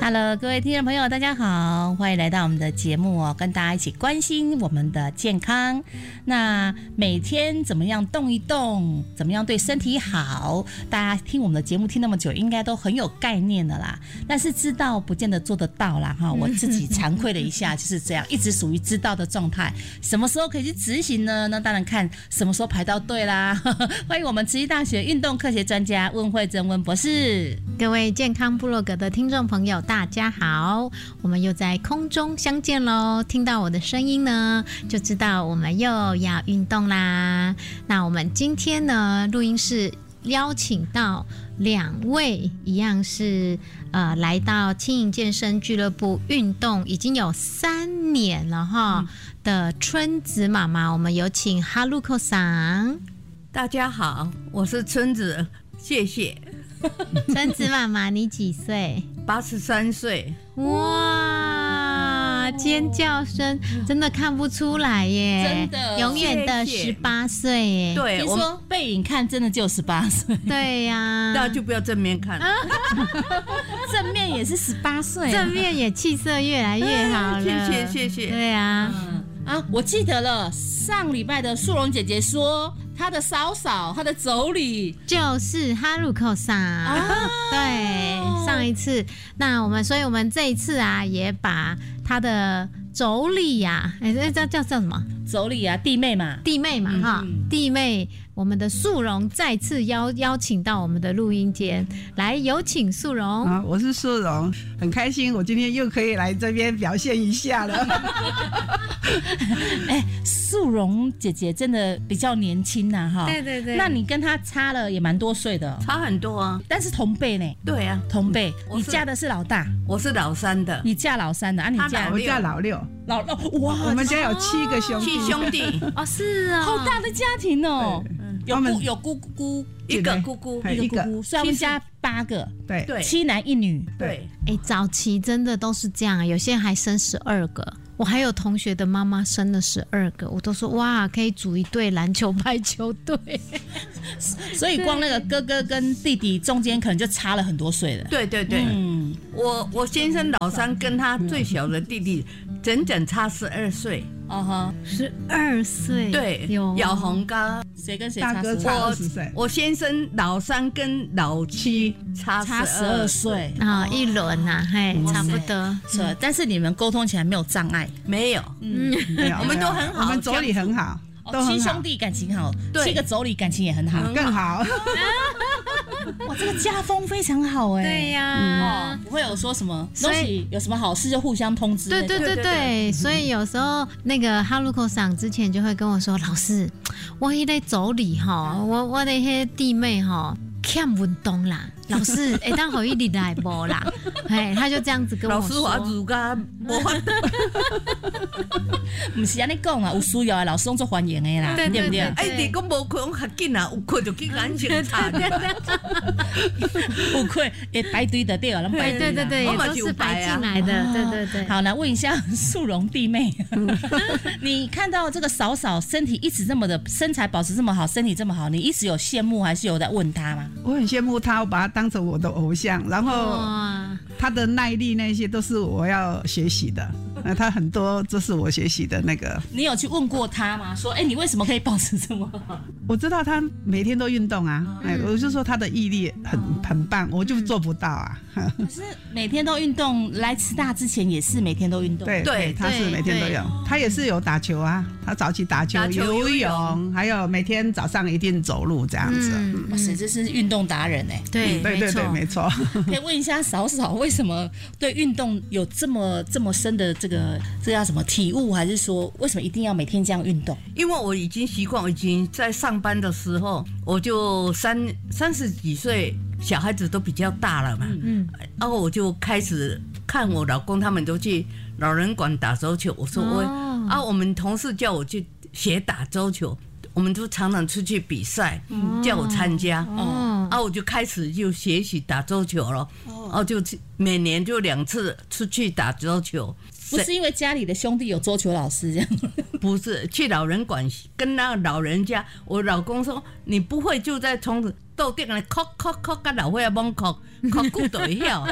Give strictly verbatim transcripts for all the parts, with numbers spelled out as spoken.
Hello， 各位听众朋友，大家好，欢迎来到我们的节目哦，跟大家一起关心我们的健康。那每天怎么样动一动，怎么样对身体好？大家听我们的节目听那么久，应该都很有概念的啦。但是知道不见得做得到啦哈，我自己惭愧了一下，就是这样，一直属于知道的状态。什么时候可以去执行呢？那当然看什么时候排到队啦。欢迎我们慈济大学运动科学专家温慧珍温博士。 各位健康部落格的听众朋友，大家好，我们又在空中相见咯。听到我的声音呢，就知道我们又要运动啦。那我们今天呢，录音室邀请到两位，一样是呃来到轻盈健身俱乐部运动已经有三年了哈、嗯、的春子妈妈，我们有请哈鲁克桑。 大家好，我是春子，谢谢。 春子妈妈，你几岁？ 八十三岁。 哇，尖叫声真的看不出来耶， 真的， 永远的十八岁耶。 对， 听说背影看真的就十八岁。 对呀、啊， 那就不要正面看， 正面也是十八岁， 正面也气色越来越好了。 谢谢谢谢。 对啊。 嗯啊，我记得了，上礼拜的素荣姐姐说，她的嫂嫂，她的妯娌就是哈鲁克桑、啊。对，上一次，那我们，所以我们这一次啊，也把她的妯娌呀，哎，这叫叫叫什么？ 妯娌啊，弟妹嘛， 弟妹嘛，哈、嗯，弟妹，我们的素荣再次邀邀请到我们的录音间来，有请素荣啊，我是素荣，很开心，我今天又可以来这边表现一下了。 哎、欸，素荣姐姐真的比较年轻呐、啊，哈， 对对对， 那你跟她差了也蛮多岁的、哦， 差很多啊， 但是同辈呢？ 对啊， 同辈，你嫁的是老大， 我是老三的， 你嫁老三的啊？你嫁我嫁老六， 老六哇， 我们家有七个兄弟， 七兄弟哦，是啊、 哦，好大的家庭哦，有姑有姑姑一个姑姑一个姑姑，所以我们家八个， 对对， 七男一女， 对， 哎，早期真的都是这样，有些人还生十二个。我还有同学的妈妈生了十二个，我都说哇，可以组一队篮球排球队。 所以光那个哥哥跟弟弟中间可能就差了很多岁了。 对对对，嗯，我我先生老三跟他最小的弟弟整整差十二岁。 哦哈， 十二岁， 对，有姚红哥， 谁跟谁差？ 大哥差二十岁。 我先生老三跟老七差差十二岁啊，一轮呐，嘿，差不多。 是，但是你们沟通起来没有障碍？ 没有， 嗯，没有， 我们都很好， 我们妯娌很好。 哦、七兄弟感情好，七个妯娌感情也很好， 更好。 哇，这个家风非常好哎、欸。 对呀、啊嗯，不会有说什么东西有什么好事就互相通知。 对对对 对, 對，所以有时候那个哈鲁克桑之前就会跟我说，老师，我迄个妯娌哈，我我的迄个弟妹哈。欠运动啦，老师，会当互伊入来无啦？嘿，他就这样子跟我说。 老师话如家无法， 唔是安尼讲啊，有需要的老师拢做欢迎的啦， 对对不对？ 哎，你讲无困较紧啊，有困就去眼睛擦。 有困会排队的对啊， 对对对对，也都是排进来的，对对对。 好，来问一下素荣弟妹，你看到这个嫂嫂身体一直这么的身材保持这么好，身体这么好，你一直有羡慕还是有在问她吗？ 我很羡慕他，我把他当成我的偶像，然后他的耐力那些都是我要学习的。那他很多这是我学习的那个。 你有去问过他吗？说，哎、欸，你为什么可以保持这么好？ 我知道他每天都运动啊，哎、嗯，我就说他的毅力很很棒，我就做不到啊。 可是每天都运动，来慈大之前也是每天都运动。 对对，他是每天都有，他也是有打球啊，他早起打球、打球游泳，还有每天早上一定走路这样子。 嗯，哇塞，这是运动达人哎、欸。 对对对对，没错。 可以问一下嫂嫂，为什么对运动有这么这么深的这个这叫什么体悟，还是说为什么一定要每天这样运动？ 因为我已经习惯，我已经在上班的时候，我就三三十几岁，小孩子都比较大了嘛，嗯，然后我就开始看我老公他们都去老人馆打桌球，我说我、哦、啊，我们同事叫我去学打桌球。我们就常常出去比赛、嗯，叫我参加，哦，啊，我就开始就学习打桌球了，哦，然后就每年就两次出去打桌球。 不是因为家里的兄弟有桌球老师这样， 不是去老人馆跟那个老人家，我老公说你不会就在从豆店来敲敲敲，跟老伙仔蒙敲敲鼓就会晓，啊，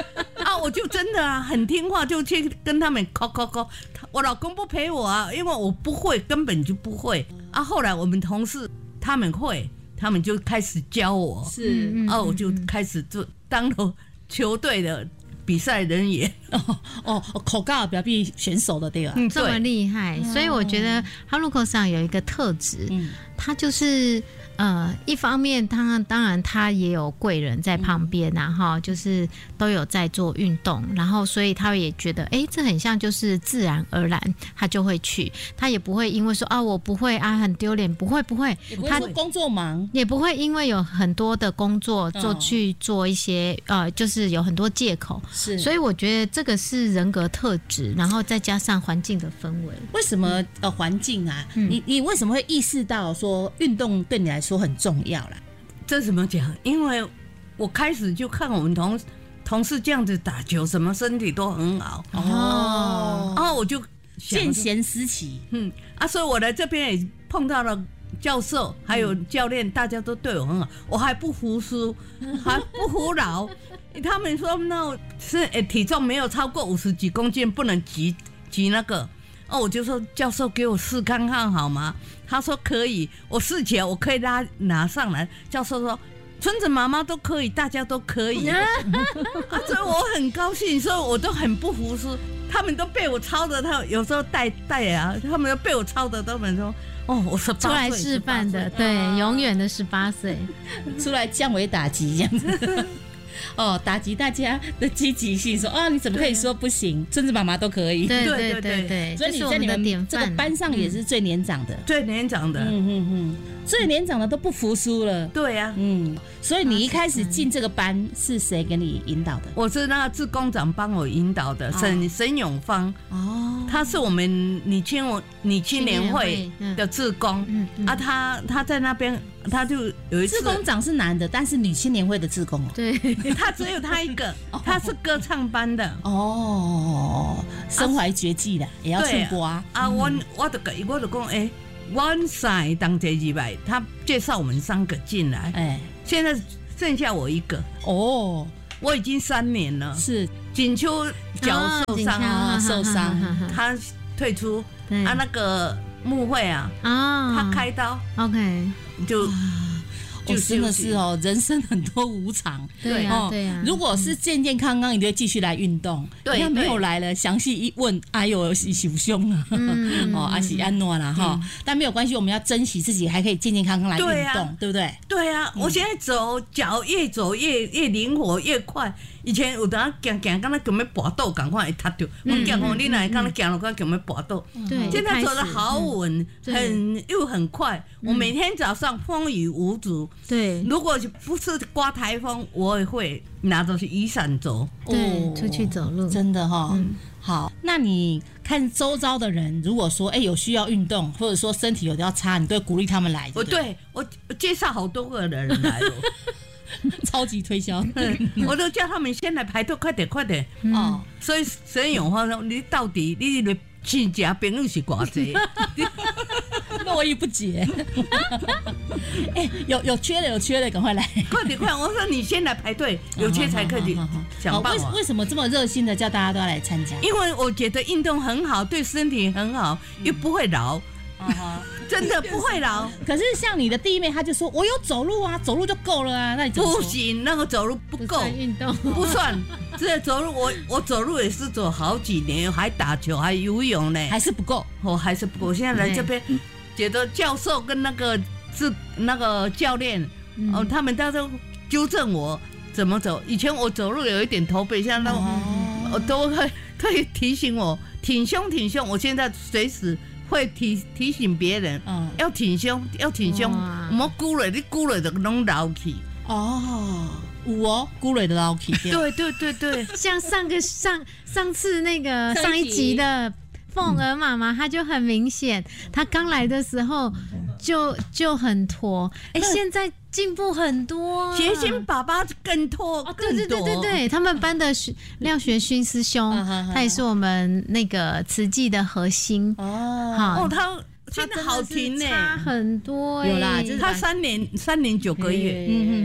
啊，我就真的啊很听话，就去跟他们考考考。我老公不陪我啊，因为我不会，根本就不会啊。后来我们同事他们会，他们就开始教我， 是啊，我就开始做当了球队的比赛人员。 哦哦，口告表比选手的对吧？ 嗯， 这么厉害，所以我觉得哈鲁克上有一个特质， 嗯， 他就是呃，一方面他当然他也有贵人在旁边，然后就是都有在做运动，然后所以他也觉得，哎，这很像就是自然而然，他就会去，他也不会因为说啊我不会啊很丢脸，不会不会， 他工作忙， 也不会因为有很多的工作做去做一些呃，就是有很多借口， 是， 所以我觉得这个是人格特质，然后再加上环境的氛围。 为什么呃环境啊？ 嗯你你为什么会意识到说运动对你来说很重要啦？ 这怎么讲？因为我开始就看我们同同事这样子打球，什么身体都很好哦， 然后我就见贤思齐， 嗯啊，所以我来这边也碰到了教授还有教练，大家都对我很好，我还不服输，还不服老。他们说那是诶体重没有超过五十几公斤不能举举那个。哦，我就说教授给我试看看好吗？他说可以，我试起来我可以拉拿上来。教授说村子妈妈都可以，大家都可以，啊，所以我很高兴，所以我都很不服输。他们都被我抄的，他有时候带带啊，他们都被我抄的，他们说哦，我十八岁出来示范的，对，永远的十八岁， 出来降维打击这样子。哦，打击大家的积极性，说啊，你怎么可以说不行？村子妈妈都可以。 对对对对， 所以你在你们这个班上也是最年长的， 最年长的， 嗯嗯嗯，最年长的都不服输了。 对呀， 嗯，所以你一开始进这个班是谁给你引导的？ 我是那个志工长帮我引导的，沈沈永芳。哦，他是我们女青女青年会的志工，嗯啊，他他在那边。他就有一次， 志工长是男的，但是女青年会的志工哦， 对， 他只有他一个，他是歌唱班的哦，身怀绝技的，也要出国啊！ 啊，我我就我就讲，哎，我赛当这几百，他介绍我们三个进来，哎，现在剩下我一个哦，我已经三年了， 是锦秋脚受伤啊，受伤， 他退出啊，那个牧会啊，他开刀 ，OK。 就就真的是哦，人生很多无常。 对呀，对呀。 如果是健健康康，你就会继续来运动。对，他没有来了，详细一问，哎呦，是受伤啊，哦，阿是安诺啦哈。但没有关系，我们要珍惜自己，还可以健健康康来运动，对不对？ 对啊，我现在走脚越走越越灵活越快。以前有当行行，敢若咁要跋倒，赶快会塌掉。我讲哦，你哪敢若行落去咁要跋倒？ 对， 现在走得好稳，很又很快。我每天早上风雨无阻。 对， 如果不是刮台风，我也会拿着雨伞走。 对，出去走路， 真的哈。好，那你看周遭的人，如果说哎有需要运动，或者说身体有点差，你都会鼓励他们来。 我对我介绍好多个人来了。 超级推销， 我都叫他们先来排队，快点快点哦。所以沈永华说：“你到底你的亲家朋友是偌济？” 络绎不绝。哎，有有缺的有缺的，赶快来， 快点快点！我说你先来排队，有缺才可以想办法。 为为什么这么热心的叫大家都要来参加？ 因为我觉得运动很好，对身体很好，又不会老。真的不会老。 可是像你的弟妹，他就说我有走路啊，走路就够了啊。那你不行，那个走路不够， 运动不算。这走路我我走路也是走好几年，还打球还游泳呢， 还是不够。 我还是不够。现在来这边，觉得教授跟那个是那个教练哦，他们都纠正我怎么走。以前我走路有一点驼背，现在都都会会提醒我挺胸挺胸。我现在随时。会提提醒别人，嗯，要挺胸，要挺胸，唔好咕累，你咕累就拢老去。 哦，有哦，咕累的老去。 对对对对， 像上个上上次那个上一集的凤儿妈妈，她就很明显，她刚来的时候就就很驼，哎，现在进步很多。 学心爸爸更驼， 对对对对对，他们班的廖学勋师兄，他也是我们那个慈济的核心哦。好，他现在好停呢， 差很多。 有啦， 他三年三年九个月，嗯嗯嗯，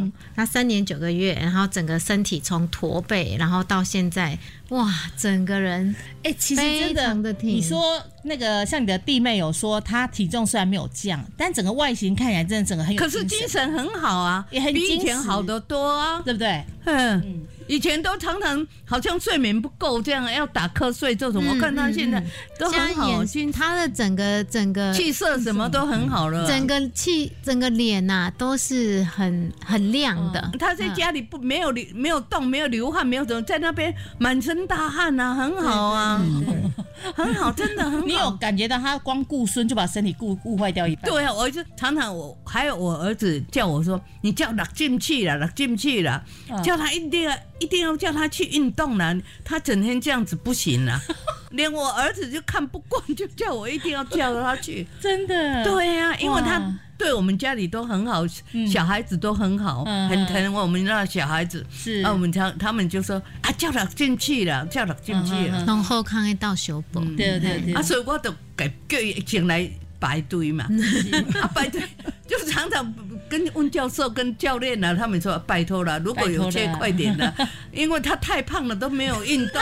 从他三年九个月，然后整个身体从驼背，然后到现在，哇，整个人哎、欸，其实真的， 非常的挺。 你说那个像你的弟妹有说，她体重虽然没有降，但整个外形看起来真的整个很有可是精神很好啊， 也很比以前好得多啊， 对不对？ 嗯。嗯，以前都常常好像睡眠不够，这样要打瞌睡这种。嗯、我看他现在都很好， 他的整个整个气色什么都很好了、啊， 整个气整个脸呐、啊、都是很很亮的、 嗯。他在家里不没有没有动，没有流汗，没有什么，在那边满身大汗啊，很好啊，对对对很好，真的很好。 你有感觉到他光顾孙就把身体顾顾坏掉一半？ 对啊，我就常常我还有我儿子叫我说，你叫他进去了，进去了，嗯、叫他一定要。一定要叫他去运动了，他整天这样子不行了，连我儿子就看不惯，就叫我一定要叫他去。 真的？ 对呀、啊，因为他对我们家里都很好，嗯、小孩子都很好，嗯、很疼我们那小孩子。是啊，我们他他们就说啊，叫他进去了，叫他进去了。 从后康到修补， 嗯、对对对。 啊，所以我都给叫伊进来排队嘛，啊排队就常常。跟温教授、跟教练啊，他们说拜托了，如果有些快点的，因为他太胖了，都没有运动。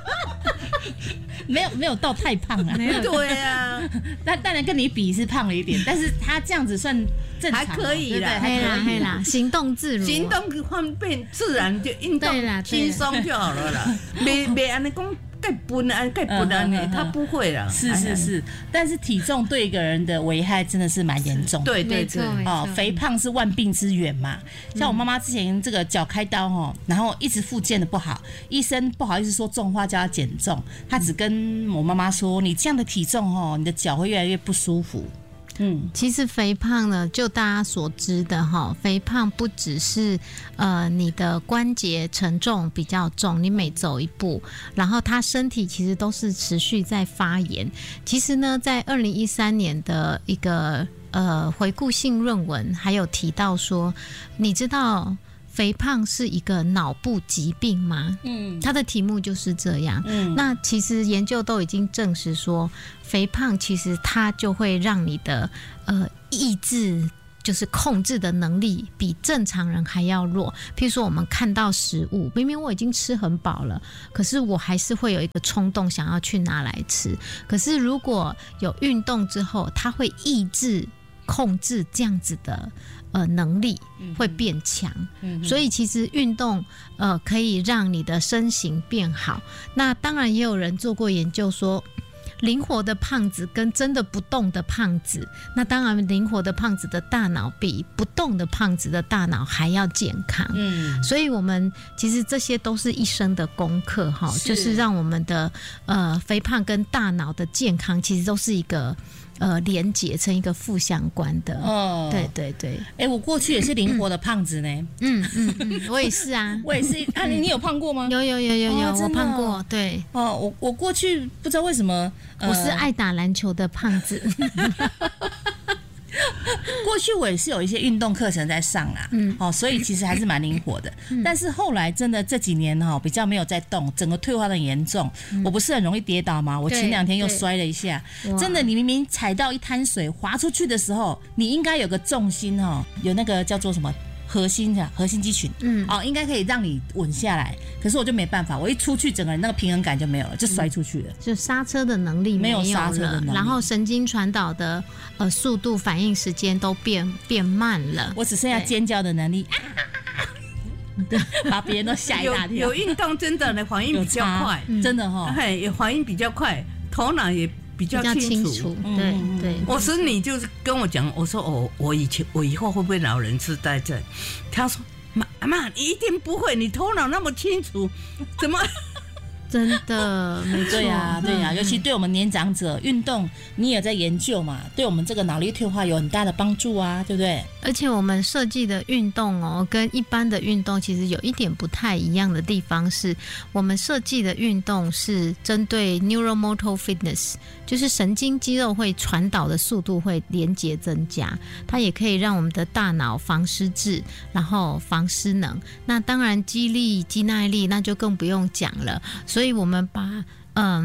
没有没有到太胖啊， 对啊， 但当然跟你比是胖了一点，但是他这样子算正常， 还可以啦， 还可以啦，行动自如， 行动方便自然就运动轻松就好了啦，没没安尼讲。盖笨啊，盖笨啊！你他不会啦。 是是是，但是体重对一个人的危害真的是蛮严重的。 对对对， 哦，肥胖是万病之源嘛。像我妈妈之前这个脚开刀哦，然后一直复健的不好，医生不好意思说重话叫她减重，她只跟我妈妈说：“你这样的体重哦，你的脚会越来越不舒服。” 嗯，其实肥胖呢，就大家所知的哈，肥胖不只是呃你的关节承重比较重，你每走一步，然后他身体其实都是持续在发炎。其实呢，在二零一三年的一个呃回顾性论文，还有提到说，你知道肥胖是一个脑部疾病吗？嗯，它的题目就是这样。嗯，那其实研究都已经证实说，肥胖其实它就会让你的呃意志，就是控制的能力比正常人还要弱。譬如说，我们看到食物，明明我已经吃很饱了，可是我还是会有一个冲动想要去拿来吃。可是如果有运动之后，它会抑制控制这样子的。呃，能力会变强，嗯、所以其实运动呃可以让你的身形变好。那当然也有人做过研究说，灵活的胖子跟真的不动的胖子，那当然灵活的胖子的大脑比不动的胖子的大脑还要健康。嗯，所以我们其实这些都是一生的功课哈，就是让我们的呃肥胖跟大脑的健康其实都是一个。呃，连结成一个负相关的，哦，对对对， 哎、欸，我过去也是灵活的胖子呢， 嗯嗯嗯，我也是啊， 我也是啊，你你有胖过吗？ 有有有有有，哦、我胖过，对， 哦，我我过去不知道为什么， 呃、我是爱打篮球的胖子。 过去我也是有一些运动课程在上啦，嗯，哦，所以其实还是蛮灵活的。嗯、但是后来真的这几年哈、哦，比较没有在动，整个退化的很严重。嗯、我不是很容易跌倒吗？我前两天又摔了一下。真的，你明明踩到一滩水滑出去的时候，你应该有个重心哦，有那个叫做什么？核心啊，核心肌群，嗯，哦，应该可以让你稳下来。可是我就没办法，我一出去，整个人那个平衡感就没有了，就摔出去了。 就刹车的能力没有了， 没有刹车的能力， 然后神经传导的呃速度、反应时间都变变慢了。 我只剩下尖叫的能力，对，把别人都吓一大跳。 有运动真的呢，反应比较快， 嗯、真的哈、哦， 嘿，也反应比较快，头脑也。比较清楚， 清楚对对。 我说你就是跟我讲，我说哦，我以前我以后会不会老人痴呆症？他说妈妈，你一定不会，你头脑那么清楚，怎么？ 真的没错， 对呀对呀，尤其对我们年长者，运动你也在研究嘛，对我们这个脑力退化有很大的帮助啊，对不对？ 而且我们设计的运动哦，跟一般的运动其实有一点不太一样的地方是，我们设计的运动是针对 neuromotor fitness， 就是神经肌肉会传导的速度会连结增加，它也可以让我们的大脑防失智，然后防失能。那当然肌力、肌耐力那就更不用讲了。所以我们把嗯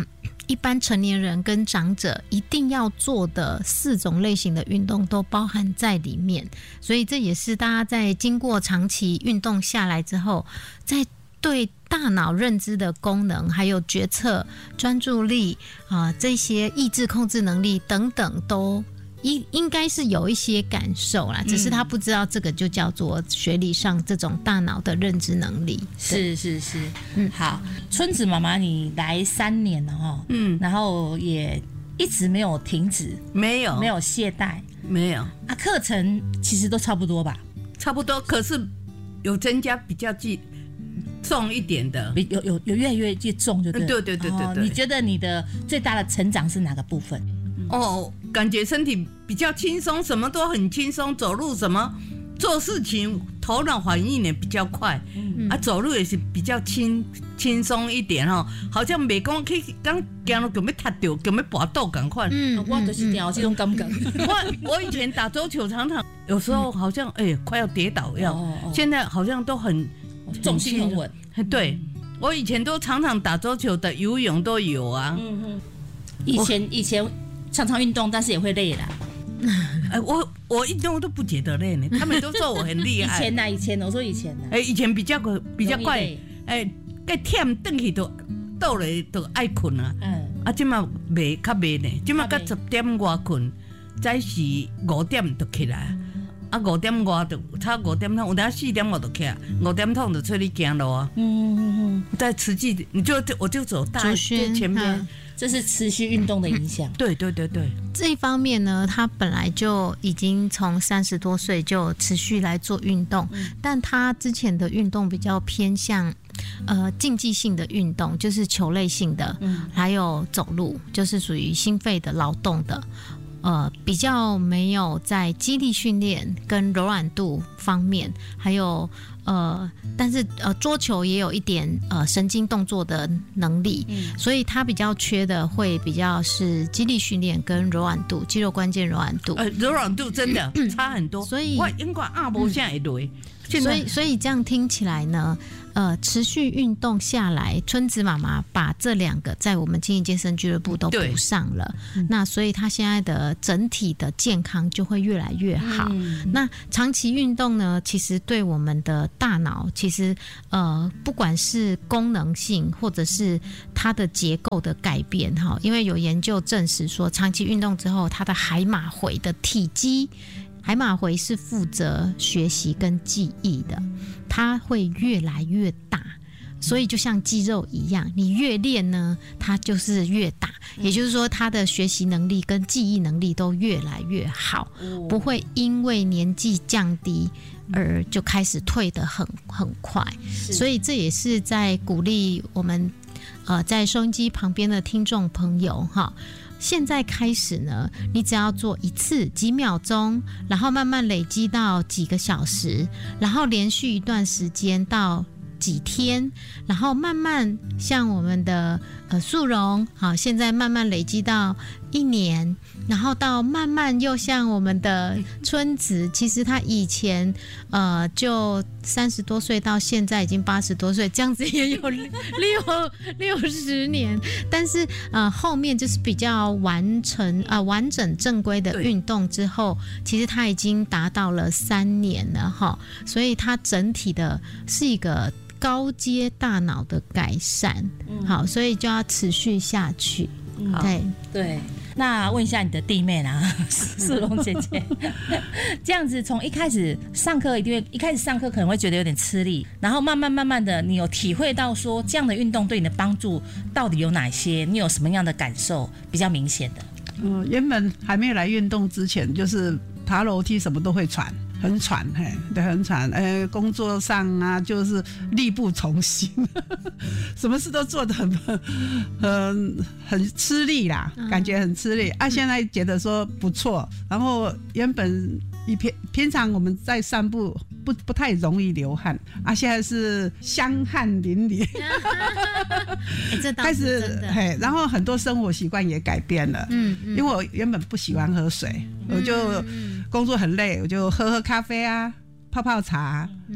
一般成年人跟长者一定要做的四种类型的运动都包含在里面，所以这也是大家在经过长期运动下来之后，在对大脑认知的功能，还有决策、专注力啊、呃、这些意志控制能力等等都应应该是有一些感受啦，只是他不知道这个就叫做学理上这种大脑的认知能力。 是是是，嗯，好，春子妈妈，你来三年了哈，嗯，然后也一直没有停止， 没有没有懈怠， 没有啊，课程其实都差不多吧？ 差不多，可是有增加比较记重一点的， 有有有越来越越重就对了， 对对对对对、哦。 你觉得你的最大的成长是哪个部分？ 哦，感觉身体比较轻松，什么都很轻松，走路什么做事情头脑反应也比较快，嗯、啊，走路也是比较轻轻松一点哦，好像没讲去刚走路就要踏到，就要跋倒赶快。 嗯，我就是有这种感觉。 我我以前打桌球常常有时候好像哎、欸、快要跌倒要、哦哦，现在好像都很重心很稳。 对，我以前都常常打桌球的，游泳都有啊。嗯嗯， 以前以前。常常运动，但是也会累啦。 哎，我我运动都不觉得累呢，他们都说我很厉害。 以前呢、啊，以前我说以前呢、啊， 哎，以前比较比较快，哎，该忝转去都倒来都爱困啊。嗯，啊，今嘛未较未呢，今嘛到十點外困，早時五點就起來，啊五點外就差五點鐘，有當四點我就起來，五點鐘就出去行路啊。嗯嗯嗯，在慈濟，你就我就走大前面。 这是持续运动的影响、嗯。 对对对对， 这一方面呢，他本来就已经从三十多岁就持续来做运动、嗯，但他之前的运动比较偏向呃竞技性的运动，就是球类性的，嗯，还有走路，就是属于心肺的劳动的。呃，比较没有在肌力训练跟柔软度方面，还有呃，但是呃，桌球也有一点呃神经动作的能力，嗯，所以他比较缺的会比较是肌力训练跟柔软度，肌肉关节柔软度。 呃，柔软度真的差很多， 所以我应该啊无啥会累。 所以，所以这样听起来呢，呃，持续运动下来，春子妈妈把这两个在我们经营健身俱乐部都补上了，那所以她现在的整体的健康就会越来越好。嗯、那长期运动呢，其实对我们的大脑，其实呃，不管是功能性或者是它的结构的改变，哈，因为有研究证实说，长期运动之后，它的海马回的体积。海马回是负责学习跟记忆的，它会越来越大，所以就像肌肉一样，你越练呢，它就是越大。也就是说，它的学习能力跟记忆能力都越来越好，不会因为年纪降低而就开始退得很很快。所以这也是在鼓励我们呃在收音机旁边的听众朋友哈。现在开始呢，你只要做一次几秒钟，然后慢慢累积到几个小时，然后连续一段时间到几天，然后慢慢像我们的呃素荣，好，现在慢慢累积到一年，然后到慢慢又像我们的春子，其实他以前呃就三十多岁到现在已经八十多岁，这样子也有六六十年，但是呃后面就是比较完成啊、呃、完整正规的运动之后，其实他已经达到了三年了哈，所以他整体的是一个高阶大脑的改善，嗯、好，所以就要持续下去。嗯、对对。那问一下你的弟妹啦，素荣姐姐，这样子从一开始上课一定会一开始上课可能会觉得有点吃力，然后慢慢慢慢的，你有体会到说这样的运动对你的帮助到底有哪些？你有什么样的感受比较明显的？ 嗯，原本还没有来运动之前，就是爬楼梯什么都会喘。很喘，嘿，对，很喘。呃，工作上啊，就是力不从心，什么事都做得很很很吃力啦，感觉很吃力。啊，现在觉得说不错，然后原本一平平常我们在散步不不太容易流汗，啊，现在是香汗淋漓， 欸、这开始嘿，然后很多生活习惯也改变了，嗯，嗯因为我原本不喜欢喝水，嗯、我就工作很累，我就喝喝咖啡啊，泡泡茶，嗯，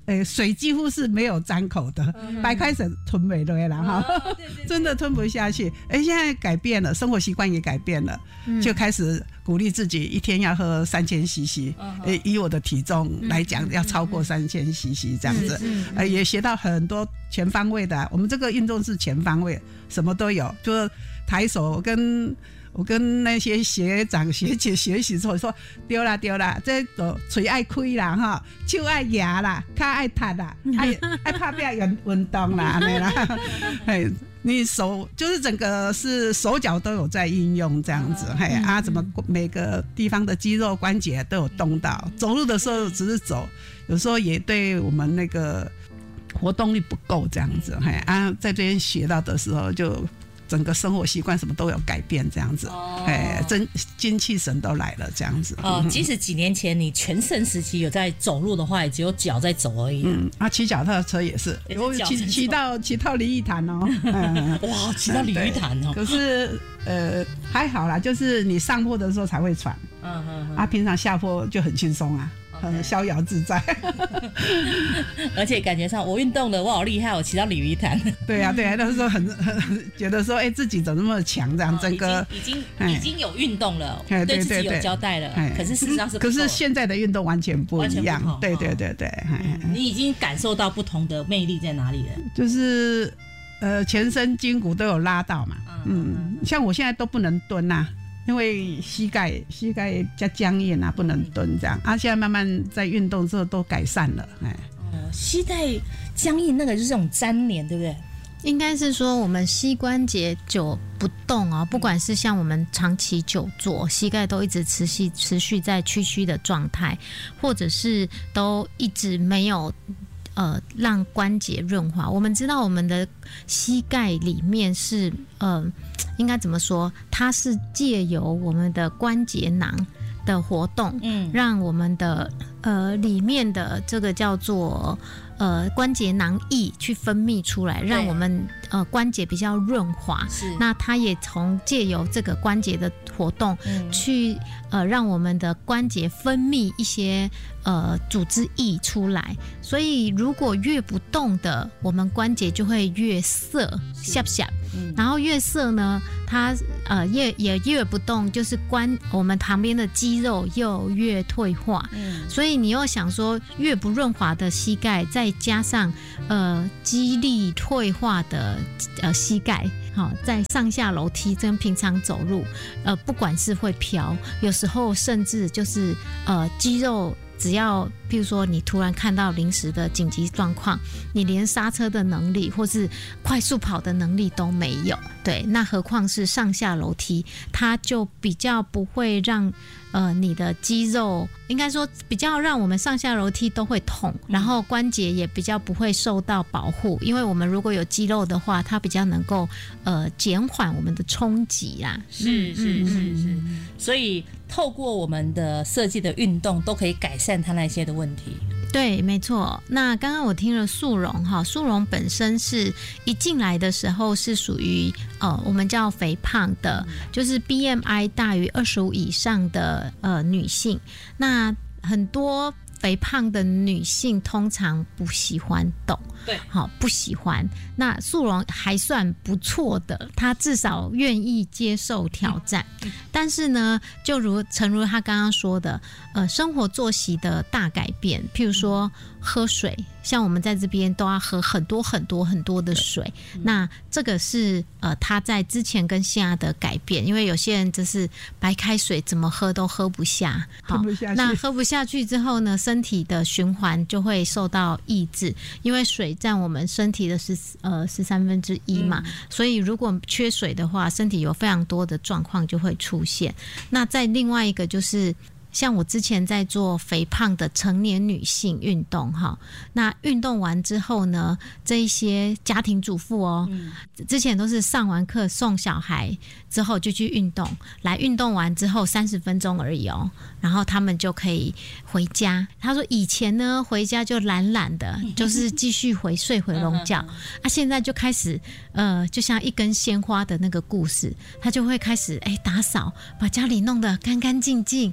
呃，水几乎是没有沾口的，嗯、白开水吞没了啦哈，哦、真的吞不下去。哎，现在改变了，生活习惯也改变了，嗯、就开始鼓励自己一天要喝三千 C C，呃，以我的体重来讲，嗯、要超过三千 C C 这样子，呃，也学到很多全方位的、啊。我们这个运动是全方位，什么都有，就是抬手跟。我跟那些学长学姐学习之后说，对啦对啦，这个嘴爱开啦哈，手爱压啦，脚爱踏啦，爱爱拍壁运运动啦，安尼啦，哎，你手就是整个是手脚都有在运用这样子，嘿啊，怎么每个地方的肌肉关节都有动到，走路的时候只是走，有时候也对我们那个活动力不够这样子，嘿啊，在这边学到的时候就。整个生活习惯什么都有改变，这样子，哎、哦，真精气神都来了，这样子。 哦，即使几年前你全盛时期有在走路的话，也只有脚在走而已。 嗯，啊，骑脚踏车也是，我骑骑到骑到鲤鱼潭哦，嗯、 哇，骑到鲤鱼潭哦。 可是呃还好啦，就是你上坡的时候才会喘，嗯嗯，嗯啊，平常下坡就很轻松啊。很逍遥自在， 而且感觉上我运动了，我好厉害，我骑到鲤鱼潭。 对啊，对啊，那时候很很觉得说，哎、欸，自己怎么那么强？这样、哦、整个已经已经, 已经有运动了，对, 对, 对, 对自己有交代了。可是事实上是不， 可是现在的运动完全不一样。不对对对对、 嗯，你已经感受到不同的魅力在哪里了？ 就是呃，全身筋骨都有拉到嘛。嗯，嗯像我现在都不能蹲啊。因为膝盖膝盖比较僵硬啊，不能蹲这样啊。现在慢慢在运动之后都改善了，哎。 哦，膝盖僵硬那个就是这种粘连，对不对？ 应该是说我们膝关节久不动哦，不管是像我们长期久坐，膝盖都一直持续持续在屈曲的状态，或者是都一直没有。呃，让关节润滑。我们知道我们的膝盖里面是呃，应该怎么说？它是借由我们的关节囊的活动，嗯，让我们的呃里面的这个叫做呃关节囊液去分泌出来，让我们呃关节比较润滑。是，那它也从借由这个关节的活动，嗯、去呃让我们的关节分泌一些。呃，组织液出来，所以如果越不动的，我们关节就会越涩，下不下？嗯、然后越涩呢，它呃越也越不动，就是关我们旁边的肌肉又越退化。嗯，所以你又想说，越不润滑的膝盖，再加上呃肌力退化的呃膝盖。好，在上下楼梯跟平常走路，呃，不管是会飘，有时候甚至就是呃肌肉。只要譬如说你突然看到临时的紧急状况，你连刹车的能力或是快速跑的能力都没有，对，那何况是上下楼梯，它就比较不会让呃你的肌肉，应该说比较让我们上下楼梯都会痛，然后关节也比较不会受到保护，因为我们如果有肌肉的话，它比较能够呃减缓我们的冲击啦。 是是是是，所以透过我们的设计的运动，都可以改善它那些的问题。 对，没错。那刚刚我听了素荣哈，素荣本身是一进来的时候是属于呃我们叫肥胖的，就是 B M I 大于二十五以上的呃女性。那很多肥胖的女性通常不喜欢动， 对， 好不喜欢。那素荣还算不错的，她至少愿意接受挑战。嗯嗯、但是呢，就如诚如她刚刚说的，呃，生活作息的大改变，譬如说喝水，像我们在这边都要喝很多很多很多的水。嗯、那这个是呃她在之前跟现在的改变，因为有些人就是白开水怎么喝都喝不下，好， 喝不下去。 那喝不下去之后呢，身体的循环就会受到抑制，因为水占我们身体的十呃十三分之一嘛，嗯、所以如果缺水的话，身体有非常多的状况就会出现。那再另外一个就是。像我之前在做肥胖的成年女性运动哈，那运动完之后呢，这一些家庭主妇哦，嗯、之前都是上完课送小孩之后就去运动，来运动完之后三十分钟而已哦，然后他们就可以回家。他说以前呢回家就懒懒的，就是继续回睡回笼觉，啊现在就开始呃，就像一根鲜花的那个故事，他就会开始哎打扫，把家里弄得干干净净，然后。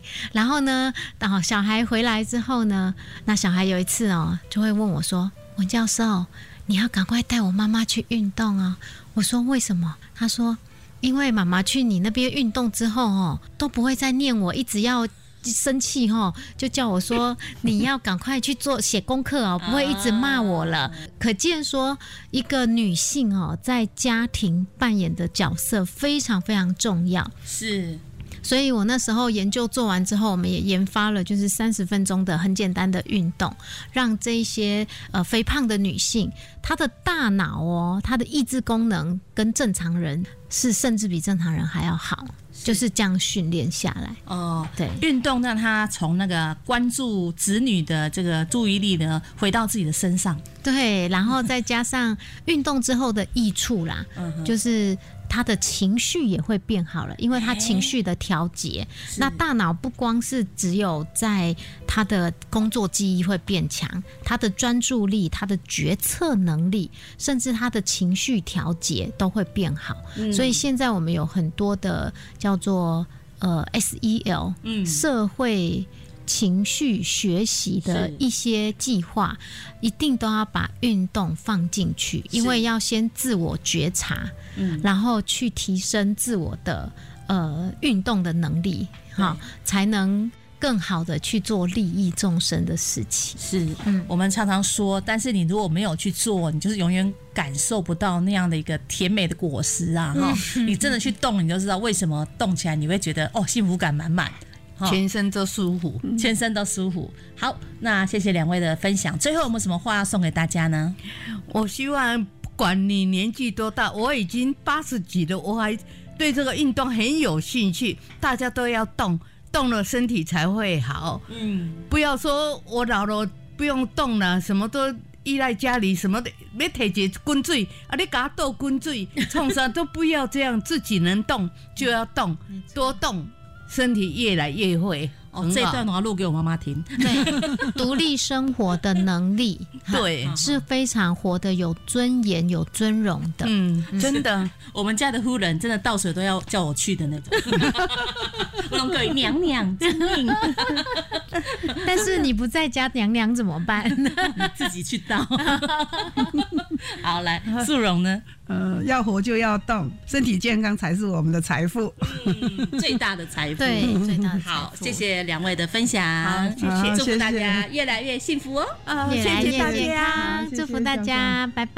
后呢，等小孩回来之后呢，那小孩有一次哦，就会问我说：“文教授，你要赶快带我妈妈去运动啊！”我说：“为什么？”他说：“因为妈妈去你那边运动之后哦，都不会再念我，一直要生气哦，就叫我说你要赶快去做写功课哦，不会一直骂我了。”可见说，一个女性哦，在家庭扮演的角色非常非常重要。 是。 所以我那时候研究做完之后，我们也研发了就是三十分钟的很简单的运动，让这一些呃肥胖的女性，她的大脑哦，她的意志功能跟正常人是甚至比正常人还要好，就是这样训练下来。 哦， 对， 运动让她从那个关注子女的这个注意力呢，回到自己的身上。 对，然后再加上运动之后的益处啦，嗯、就是他的情绪也会变好了，因为他情绪的调节。那大脑不光是只有在他的工作记忆会变强，他的专注力、他的决策能力，甚至他的情绪调节都会变好。嗯、所以现在我们有很多的叫做呃 S E L、嗯、社会情绪学习的一些计划，一定都要把运动放进去，因为要先自我觉察，嗯、然后去提升自我的呃运动的能力，好，才能更好的去做利益众生的事情。 是，嗯，我们常常说，但是你如果没有去做，你就是永远感受不到那样的一个甜美的果实啊！哈、嗯，你真的去动，你就知道为什么动起来你会觉得哦，幸福感满满。 全身都舒服， 全身都舒服。好，那谢谢两位的分享。最后有没有什么话要送给大家呢？ 我希望不管你年纪多大，我已经八十几了，我还对这个运动很有兴趣。大家都要动，动了身体才会好。嗯，不要说我老了不用动了，什么都依赖家里，什么的要提一个滚水啊，你给他倒滚水，创啥都不要这样，自己能动就要动，多动。身体越来越会哦，这一段我要录给我妈妈听。 对，独立生活的能力， 对， 是非常活得有尊严、有尊荣的。 嗯，真的， 我们家的夫人真的到水都要叫我去的那种。我拢可以娘娘救命。 但是你不在家，娘娘怎么办？ 你自己去倒。好，来，素荣呢？ 呃，要活就要动，身体健康才是我们的财富， 嗯、最大的财富。 对，最大的财富。 好，谢谢两位的分享， 好，谢谢， 祝福大家越来越幸福哦。 啊，越来越健康，祝福大家，拜拜。